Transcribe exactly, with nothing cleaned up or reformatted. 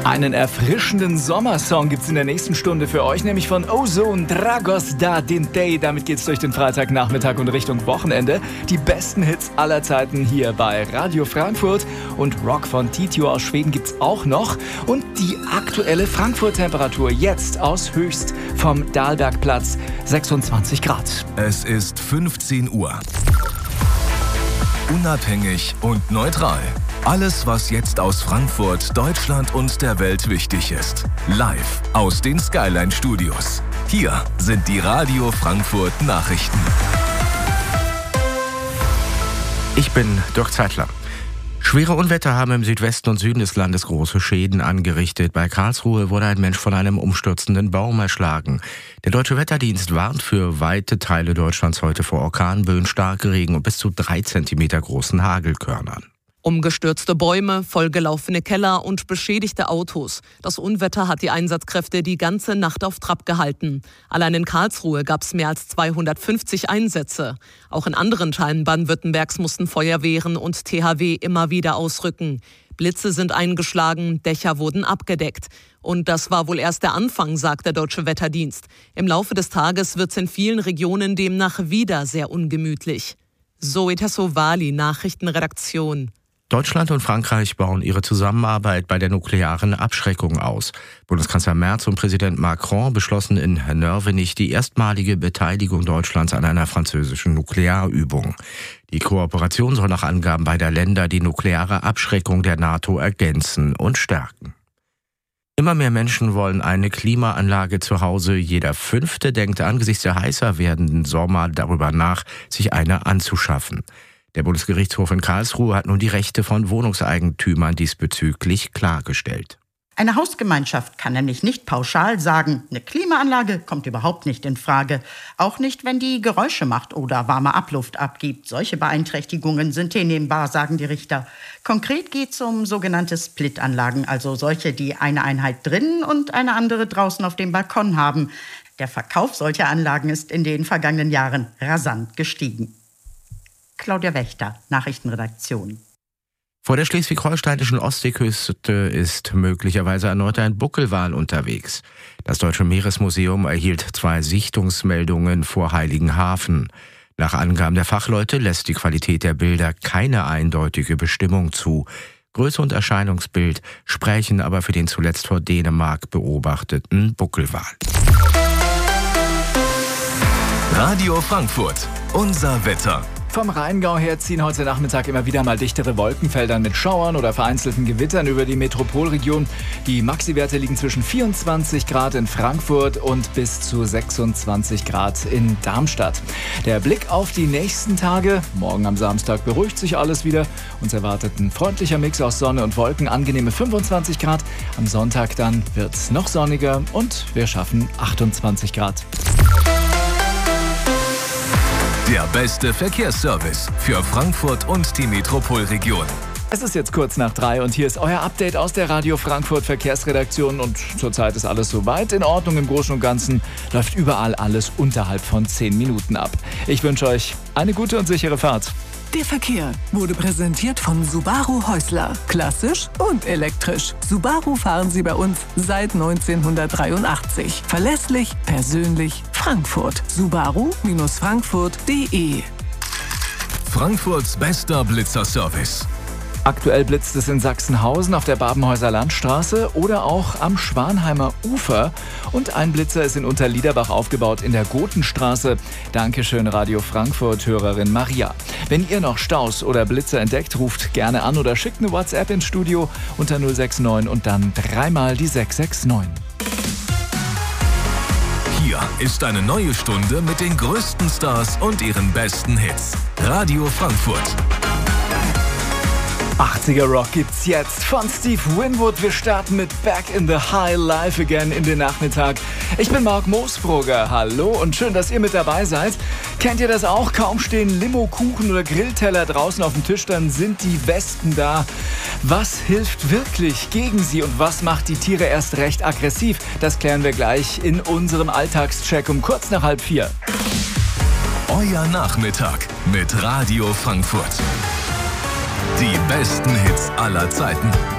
Einen erfrischenden Sommersong gibt's in der nächsten Stunde für euch, nämlich von Ozone, Dragos da Dintei. Damit geht's durch den Freitagnachmittag und Richtung Wochenende. Die besten Hits aller Zeiten hier bei Radio Frankfurt. Und Rock von Titio aus Schweden gibt's auch noch. Und die aktuelle Frankfurt-Temperatur jetzt aus Höchst vom Dahlbergplatz, sechsundzwanzig Grad. Es ist fünfzehn Uhr. Unabhängig und neutral. Alles, was jetzt aus Frankfurt, Deutschland und der Welt wichtig ist. Live aus den Skyline Studios. Hier sind die Radio Frankfurt Nachrichten. Ich bin Dirk Zeitler. Schwere Unwetter haben im Südwesten und Süden des Landes große Schäden angerichtet. Bei Karlsruhe wurde ein Mensch von einem umstürzenden Baum erschlagen. Der Deutsche Wetterdienst warnt für weite Teile Deutschlands heute vor Orkanböen, starke Regen und bis zu drei Zentimeter großen Hagelkörnern. Umgestürzte Bäume, vollgelaufene Keller und beschädigte Autos. Das Unwetter hat die Einsatzkräfte die ganze Nacht auf Trab gehalten. Allein in Karlsruhe gab es mehr als zweihundertfünfzig Einsätze. Auch in anderen Teilen Baden-Württembergs mussten Feuerwehren und T H W immer wieder ausrücken. Blitze sind eingeschlagen, Dächer wurden abgedeckt. Und das war wohl erst der Anfang, sagt der Deutsche Wetterdienst. Im Laufe des Tages wird es in vielen Regionen demnach wieder sehr ungemütlich. Zoe Tassovali, Nachrichtenredaktion. Deutschland und Frankreich bauen ihre Zusammenarbeit bei der nuklearen Abschreckung aus. Bundeskanzler Merz und Präsident Macron beschlossen in Nörvenich die erstmalige Beteiligung Deutschlands an einer französischen Nuklearübung. Die Kooperation soll nach Angaben beider Länder die nukleare Abschreckung der NATO ergänzen und stärken. Immer mehr Menschen wollen eine Klimaanlage zu Hause. Jeder Fünfte denkt angesichts der heißer werdenden Sommer darüber nach, sich eine anzuschaffen. Der Bundesgerichtshof in Karlsruhe hat nun die Rechte von Wohnungseigentümern diesbezüglich klargestellt. Eine Hausgemeinschaft kann nämlich nicht pauschal sagen, eine Klimaanlage kommt überhaupt nicht in Frage. Auch nicht, wenn die Geräusche macht oder warme Abluft abgibt. Solche Beeinträchtigungen sind hinnehmbar, sagen die Richter. Konkret geht es um sogenannte Split-Anlagen, also solche, die eine Einheit drinnen und eine andere draußen auf dem Balkon haben. Der Verkauf solcher Anlagen ist in den vergangenen Jahren rasant gestiegen. Claudia Wächter, Nachrichtenredaktion. Vor der schleswig-holsteinischen Ostseeküste ist möglicherweise erneut ein Buckelwal unterwegs. Das Deutsche Meeresmuseum erhielt zwei Sichtungsmeldungen vor Heiligenhafen. Nach Angaben der Fachleute lässt die Qualität der Bilder keine eindeutige Bestimmung zu. Größe und Erscheinungsbild sprechen aber für den zuletzt vor Dänemark beobachteten Buckelwal. Radio Frankfurt, unser Wetter. Vom Rheingau her ziehen heute Nachmittag immer wieder mal dichtere Wolkenfelder mit Schauern oder vereinzelten Gewittern über die Metropolregion. Die Maxiwerte liegen zwischen vierundzwanzig Grad in Frankfurt und bis zu sechsundzwanzig Grad in Darmstadt. Der Blick auf die nächsten Tage. Morgen am Samstag beruhigt sich alles wieder. Uns erwartet ein freundlicher Mix aus Sonne und Wolken, angenehme fünfundzwanzig Grad. Am Sonntag dann wird es noch sonniger und wir schaffen achtundzwanzig Grad. Der beste Verkehrsservice für Frankfurt und die Metropolregion. Es ist jetzt kurz nach drei und hier ist euer Update aus der Radio Frankfurt Verkehrsredaktion. Und zurzeit ist alles soweit in Ordnung. Im Großen und Ganzen läuft überall alles unterhalb von zehn Minuten ab. Ich wünsche euch eine gute und sichere Fahrt. Der Verkehr wurde präsentiert von Subaru Häusler. Klassisch und elektrisch. Subaru fahren Sie bei uns seit neunzehnhundertdreiundachtzig. Verlässlich, persönlich, Frankfurt. Subaru Frankfurt punkt de. Frankfurts bester Blitzerservice. Aktuell blitzt es in Sachsenhausen auf der Babenhäuser Landstraße oder auch am Schwanheimer Ufer. Und ein Blitzer ist in Unterliederbach aufgebaut in der Gotenstraße. Dankeschön, Radio Frankfurt-Hörerin Maria. Wenn ihr noch Staus oder Blitzer entdeckt, ruft gerne an oder schickt eine WhatsApp ins Studio unter null sechs neun und dann dreimal die sechs sechs neun. Hier ist eine neue Stunde mit den größten Stars und ihren besten Hits. Radio Frankfurt. achtziger Rock gibt's jetzt von Steve Winwood. Wir starten mit Back in the High Life Again in den Nachmittag. Ich bin Marc Moosbrugger. Hallo und schön, dass ihr mit dabei seid. Kennt ihr das auch? Kaum stehen Limo, Kuchen oder Grillteller draußen auf dem Tisch, dann sind die Wespen da. Was hilft wirklich gegen sie und was macht die Tiere erst recht aggressiv? Das klären wir gleich in unserem Alltagscheck um kurz nach halb vier. Euer Nachmittag mit Radio Frankfurt. Die besten Hits aller Zeiten.